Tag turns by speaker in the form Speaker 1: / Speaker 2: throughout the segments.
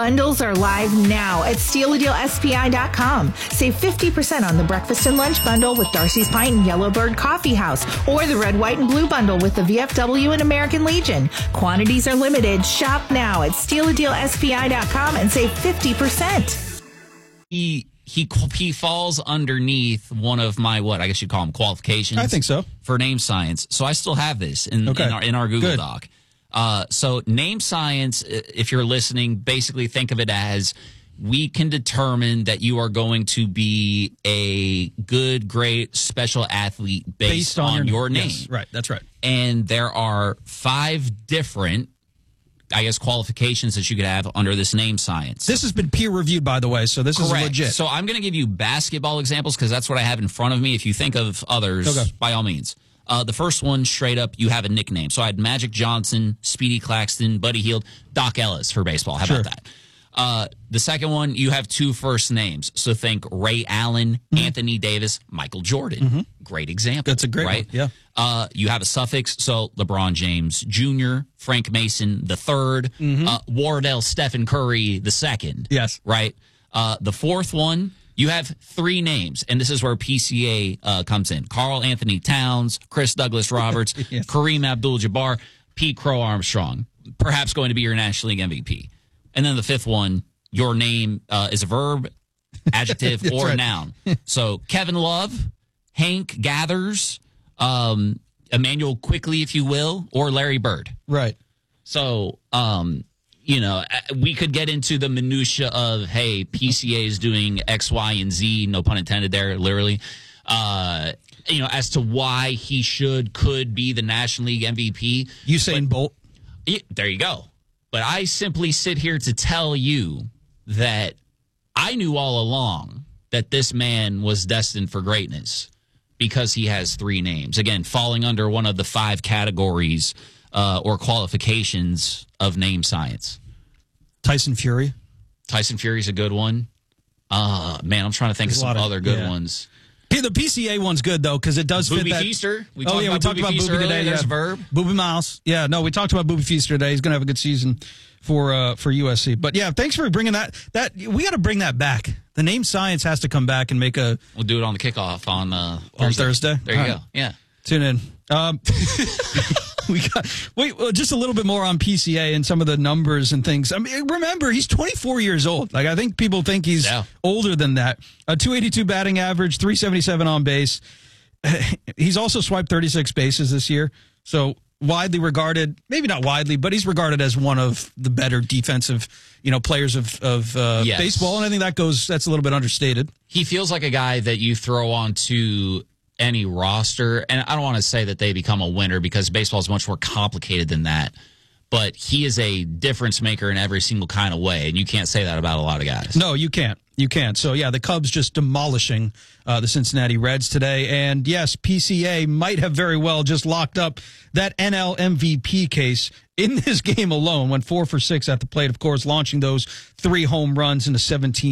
Speaker 1: Bundles are live now at StealADealSPI.com. Save 50% on the breakfast and lunch bundle with Darcy's Pint and Yellowbird Coffee House, or the red, white, and blue bundle with the VFW and American Legion. Quantities are limited. Shop now at StealADealSPI.com and save 50%.
Speaker 2: He falls underneath one of my, what I guess you'd call them, qualifications.
Speaker 3: I think so.
Speaker 2: For name science. So I still have this in our Google Doc. So name science, if you're listening, basically think of it as we can determine that you are going to be a good, great, special athlete based on your name.
Speaker 3: Yes, right, that's right.
Speaker 2: And there are 5 different, I guess, qualifications that you could have under this name science.
Speaker 3: This has been peer-reviewed, by the way, so this is legit.
Speaker 2: So I'm going to give you basketball examples because that's what I have in front of me. If you think of others, by all means. The first one, straight up, you have a nickname. So I had Magic Johnson, Speedy Claxton, Buddy Hield, Doc Ellis for baseball. How about that? The second one, you have 2 first names. So think Ray Allen, Anthony Davis, Michael Jordan. Great example.
Speaker 3: That's a great one, yeah.
Speaker 2: You have a suffix, so LeBron James Jr., Frank Mason III, Wardell Stephen Curry II.
Speaker 3: Yes.
Speaker 2: Right? The fourth one, you have 3 names, and this is where PCA comes in. Karl Anthony Towns, Chris Douglas Roberts, Kareem Abdul-Jabbar, Pete Crow Armstrong, perhaps going to be your National League MVP. And then the 5th one, your name is a verb, adjective, or a noun. So Kevin Love, Hank Gathers, Emmanuel Quickly, if you will, or Larry Bird.
Speaker 3: Right.
Speaker 2: So, we could get into the minutia of, hey, PCA is doing X, Y, and Z, no pun intended there, literally, as to why he could be the National League MVP.
Speaker 3: Usain Bolt.
Speaker 2: There you go. But I simply sit here to tell you that I knew all along that this man was destined for greatness because he has 3 names. Again, falling under one of the 5 categories or qualifications of name science.
Speaker 3: Tyson Fury.
Speaker 2: Tyson Fury's a good one. Man, I'm trying to think of some other good ones.
Speaker 3: Hey, the PCA one's good, though, because it does fit that.
Speaker 2: Feaster.
Speaker 3: We talked about Booby today.
Speaker 2: There's a verb.
Speaker 3: Booby Miles. Yeah, no, we talked about Booby Feaster today. He's going to have a good season for USC. But, yeah, thanks for bringing that. We got to bring that back. The name science has to come back and make a...
Speaker 2: We'll do it on the kickoff on
Speaker 3: Thursday.
Speaker 2: There you go. Yeah.
Speaker 3: Tune in. Just a little bit more on PCA and some of the numbers and things. I mean, remember, he's 24 years old. Like, I think people think he's older than that. A 282 batting average, 377 on base. He's also swiped 36 bases this year. So widely regarded, maybe not widely, but he's regarded as one of the better defensive, players of baseball. And I think that's a little bit understated.
Speaker 2: He feels like a guy that you throw onto any roster, and I don't want to say that they become a winner because baseball is much more complicated than that, but he is a difference maker in every single kind of way, and you can't say that about a lot of guys.
Speaker 3: No, you can't. So, yeah, the Cubs just demolishing the Cincinnati Reds today, and yes, PCA might have very well just locked up that NL MVP case in this game alone. Went 4 for 6 at the plate, of course, launching those 3 home runs in a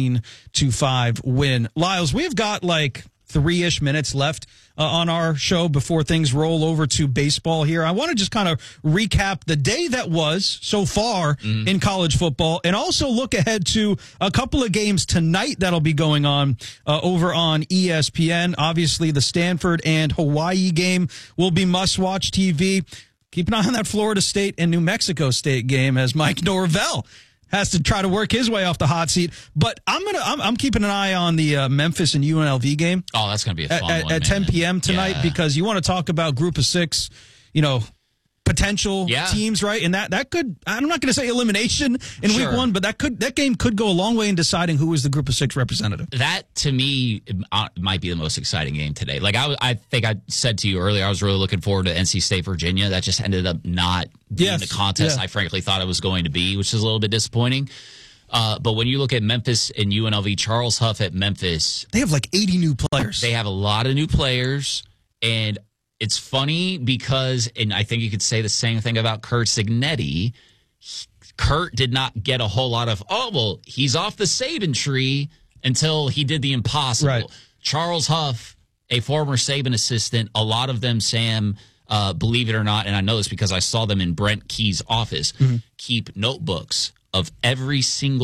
Speaker 3: 17-5 win. Lyles, we've got 3-ish minutes left on our show before things roll over to baseball here. I want to just kind of recap the day that was so far in college football and also look ahead to a couple of games tonight that'll be going on over on ESPN. Obviously, the Stanford and Hawaii game will be must-watch TV. Keep an eye on that Florida State and New Mexico State game as Mike Norvell has to try to work his way off the hot seat. But I'm keeping an eye on the Memphis and UNLV game.
Speaker 2: Oh, that's going to be a fun one,
Speaker 3: at 10 p.m. tonight because you want to talk about Group of 6, potential teams, right? And that could, I'm not going to say elimination in week 1, but that game could go a long way in deciding who is the Group of 6 representative.
Speaker 2: That to me might be the most exciting game today. Like I think I said to you earlier, I was really looking forward to NC State Virginia. That just ended up not being the contest I frankly thought it was going to be, which is a little bit disappointing. But when you look at Memphis and UNLV, Charles Huff at Memphis,
Speaker 3: they have 80 new players.
Speaker 2: They have a lot of new players, and it's funny because, and I think you could say the same thing about Curt Cignetti. Curt did not get a whole lot of, he's off the Saban tree until he did the impossible.
Speaker 3: Right.
Speaker 2: Charles Huff, a former Saban assistant, a lot of them, Sam, believe it or not, and I know this because I saw them in Brent Key's office, keep notebooks of every single